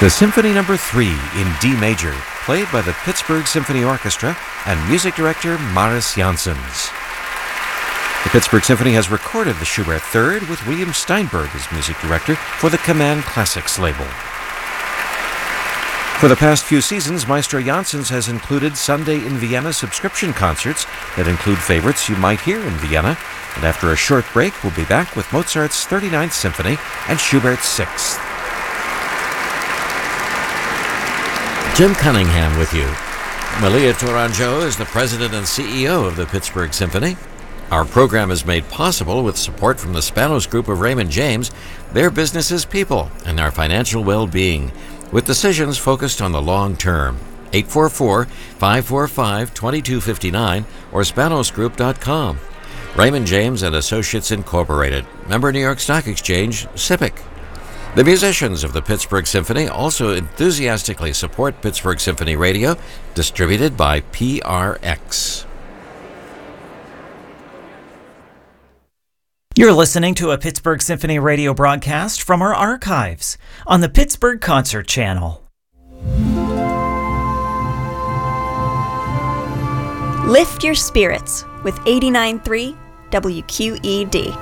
The Symphony No. 3 in D major, played by the Pittsburgh Symphony Orchestra and music director Maris Janssens. The Pittsburgh Symphony has recorded the Schubert Third with William Steinberg as music director for the Command Classics label. For the past few seasons, Maestro Janssens has included Sunday in Vienna subscription concerts that include favorites you might hear in Vienna, and after a short break, we'll be back with Mozart's 39th Symphony and Schubert's 6th. Jim Cunningham with you. Malia Tourangeau is the president and CEO of the Pittsburgh Symphony. Our program is made possible with support from the Spanos Group of Raymond James, their business is people, and our financial well-being, with decisions focused on the long term. 844-545-2259 or spanosgroup.com. Raymond James and Associates Incorporated, member New York Stock Exchange, SIPC. The musicians of the Pittsburgh Symphony also enthusiastically support Pittsburgh Symphony Radio, distributed by PRX. You're listening to a Pittsburgh Symphony Radio broadcast from our archives on the Pittsburgh Concert Channel. Lift your spirits with 89.3 WQED.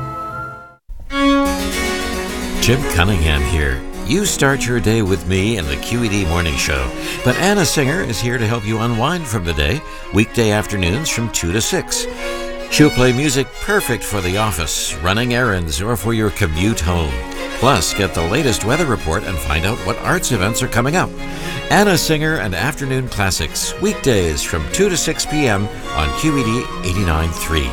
Jim Cunningham here. You start your day with me in the QED Morning Show, but Anna Singer is here to help you unwind from the day, weekday afternoons from 2 to 6. She'll play music perfect for the office, running errands, or for your commute home. Plus, get the latest weather report and find out what arts events are coming up. Anna Singer and Afternoon Classics, weekdays from 2 to 6 p.m. on QED 89.3.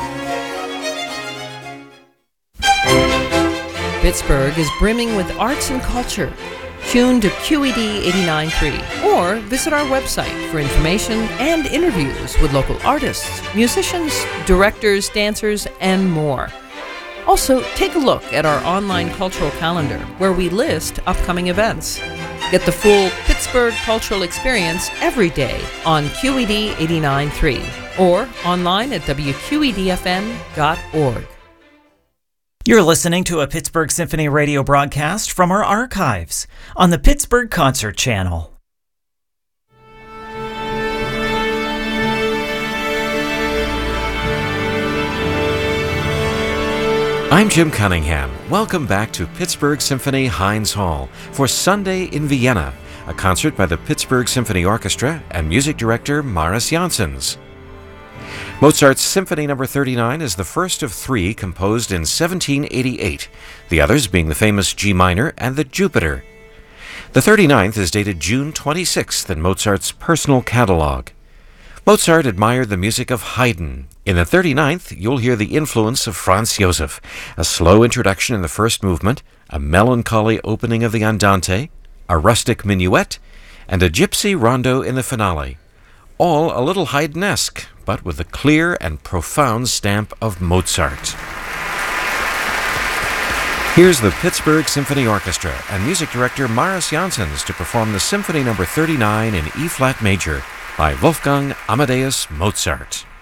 Pittsburgh is brimming with arts and culture. Tune to QED 89.3 or visit our website for information and interviews with local artists, musicians, directors, dancers, and more. Also, take a look at our online cultural calendar where we list upcoming events. Get the full Pittsburgh cultural experience every day on QED 89.3 or online at WQEDFM.org. You're listening to a Pittsburgh Symphony Radio broadcast from our archives on the Pittsburgh Concert Channel. I'm Jim Cunningham. Welcome back to Pittsburgh Symphony Heinz Hall for Sunday in Vienna, a concert by the Pittsburgh Symphony Orchestra and music director Maris Janssens. Mozart's Symphony No. 39 is the first of three composed in 1788, the others being the famous G minor and the Jupiter. The 39th is dated June 26th in Mozart's personal catalog. Mozart admired the music of Haydn. In the 39th, you'll hear the influence of Franz Josef, a slow introduction in the first movement, a melancholy opening of the Andante, a rustic minuet, and a gypsy rondo in the finale. All a little Haydnesque, but with the clear and profound stamp of Mozart. Here's the Pittsburgh Symphony Orchestra and music director Maris Janssens to perform the Symphony No. 39 in E-flat major by Wolfgang Amadeus Mozart.